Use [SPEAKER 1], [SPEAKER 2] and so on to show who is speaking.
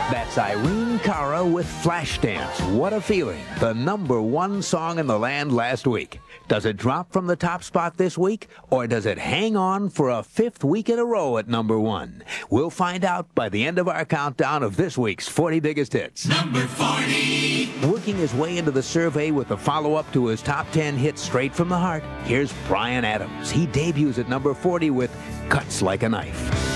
[SPEAKER 1] That's Irene Cara with Flashdance. What a feeling. The #1 song in the land last week. Does it drop from the top spot this week, or does it hang on for a 5th week in a row at #1? We'll find out by the end of our countdown of this week's 40 biggest hits.
[SPEAKER 2] Number 40.
[SPEAKER 1] Working his way into the survey with the follow-up to his top 10 hits straight from the heart, here's Bryan Adams. He debuts at number 40 with Cuts Like a Knife.